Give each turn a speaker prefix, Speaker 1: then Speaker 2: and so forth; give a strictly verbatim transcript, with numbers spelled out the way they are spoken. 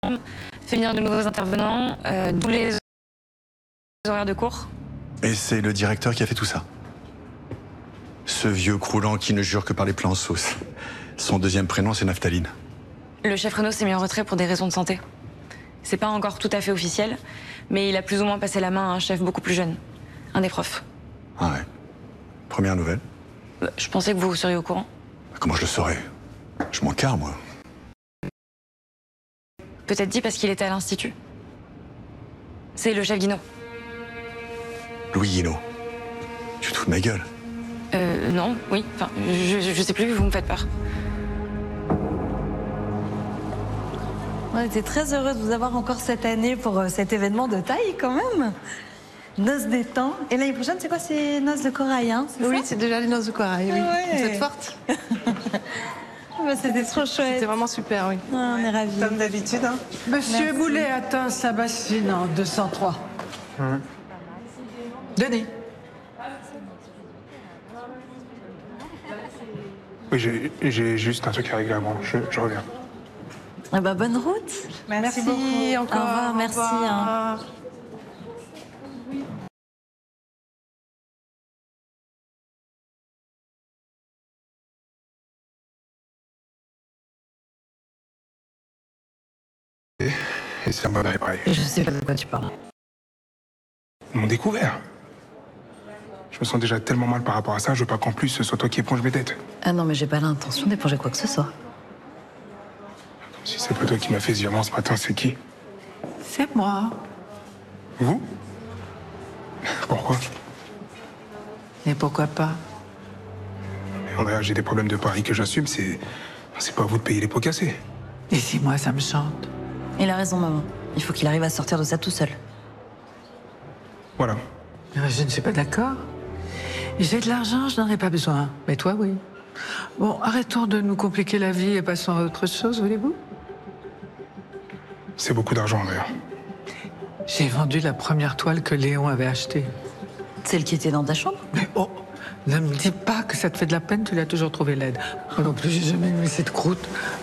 Speaker 1: fait venir de nouveaux intervenants, euh, d'où les horaires de cours.
Speaker 2: Et c'est le directeur qui a fait tout ça. Ce vieux croulant qui ne jure que par les plats en sauce. Son deuxième prénom, c'est Naphtaline.
Speaker 1: Le chef Renaud s'est mis en retrait pour des raisons de santé. C'est pas encore tout à fait officiel, mais il a plus ou moins passé la main à un chef beaucoup plus jeune, un des profs.
Speaker 2: Ah ouais. Première nouvelle.
Speaker 1: Bah, je pensais que vous seriez au courant.
Speaker 2: Comment je le saurais? Je m'en carre, moi.
Speaker 1: Peut-être dit parce qu'il était à l'Institut. C'est le chef Guinaud.
Speaker 2: Louis Guinaud. Tu te fous de ma gueule?
Speaker 1: Euh, non, oui, enfin, je, je sais plus, vous me faites peur.
Speaker 3: On était très heureux de vous avoir encore cette année pour euh, cet événement de taille quand même. Noces des temps. Et l'année prochaine, c'est quoi? C'est noces de corail, hein?
Speaker 4: Oui, c'est déjà les noces de corail, oui.
Speaker 3: Ouais.
Speaker 4: Vous êtes forte.
Speaker 3: Bah, c'était trop chouette.
Speaker 4: C'était vraiment super, oui.
Speaker 3: Ah, on est ravis.
Speaker 5: Comme d'habitude, hein.
Speaker 6: Monsieur
Speaker 3: Merci.
Speaker 6: Boulet atteint sa bassine en deux cent trois.
Speaker 5: Hum.
Speaker 6: Denis.
Speaker 7: Oui, j'ai- j'ai juste un truc à régler avant. Je, je reviens.
Speaker 3: Ah bah, bonne route.
Speaker 4: Merci,
Speaker 3: beaucoup.
Speaker 4: encore.
Speaker 3: Au revoir, merci,
Speaker 4: Au revoir.
Speaker 3: hein.
Speaker 7: Et c'est un bon pareil.
Speaker 3: Je sais pas de quoi tu parles.
Speaker 7: Ils m'ont découvert. Je me sens déjà tellement mal par rapport à ça, je veux pas qu'en plus ce soit toi qui éponge mes dettes.
Speaker 3: Ah non, mais j'ai pas l'intention d'éponger quoi que ce soit.
Speaker 7: Si c'est pas toi qui m'as fait ce virement ce matin, c'est qui?
Speaker 6: C'est moi.
Speaker 7: Vous? Pourquoi?
Speaker 6: Et pourquoi pas?
Speaker 7: Mais Andrea, j'ai des problèmes de pari que j'assume, c'est. C'est pas à vous de payer les pots cassés.
Speaker 6: Et si moi, ça me chante?
Speaker 3: Il a raison, maman. Il faut qu'il arrive à sortir de ça tout seul.
Speaker 7: Voilà.
Speaker 6: Mais je ne suis pas d'accord. J'ai de l'argent, je n'en ai pas besoin. Mais toi, oui. Bon, arrêtons de nous compliquer la vie et passons à autre chose, voulez-vous?
Speaker 7: C'est beaucoup d'argent, Andrea.
Speaker 6: J'ai vendu la première toile que Léon avait achetée.
Speaker 3: Celle qui était dans ta chambre?
Speaker 6: Mais oh, ne me dis pas que ça te fait de la peine, tu l'as toujours trouvée laide. Moi non plus, j'ai jamais aimé cette croûte.